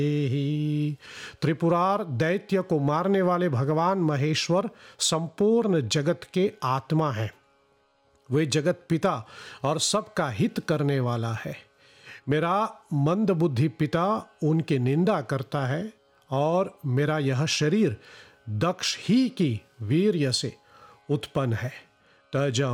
ही। त्रिपुरार दैत्य को मारने वाले भगवान महेश्वर संपूर्ण जगत के आत्मा हैं। वे जगत पिता और सबका हित करने वाला है। मेरा मंदबुद्धि पिता उनकी निंदा करता है और मेरा यह शरीर दक्ष ही की वीर्य से उत्पन्न है। तज